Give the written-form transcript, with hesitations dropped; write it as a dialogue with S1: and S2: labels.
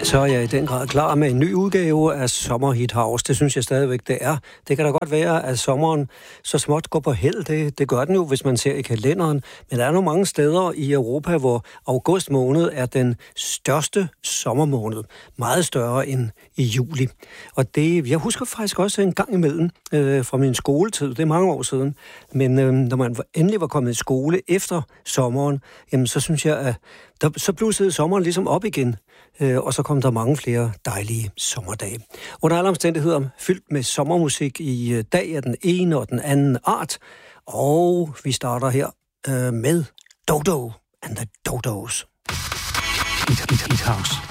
S1: Så er jeg i den grad klar med en ny udgave af Sommer Hit House. Det synes jeg stadigvæk, det er. Det kan da godt være, at sommeren så småt går på held. Det gør den jo, hvis man ser i kalenderen. Men der er nogle mange steder i Europa, hvor august måned er den største sommermåned. Meget større end i juli. Og det, jeg husker faktisk også en gang imellem fra min skoletid. Det er mange år siden. Men når man endelig var kommet i skole efter sommeren, jamen, så synes jeg, at så blussede sommeren ligesom op igen. Og så kom der mange flere dejlige sommerdage. Under alle omstændigheder fyldt med sommermusik i dag af den ene og den anden art. Og vi starter her med Dodo and the Dodos.
S2: Hit House.